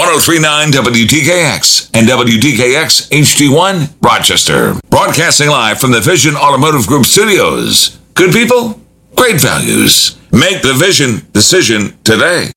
1039 WDKX and WDKX HD1 Rochester. Broadcasting live from the Vision Automotive Group studios. Good people, great values. Make the Vision decision today.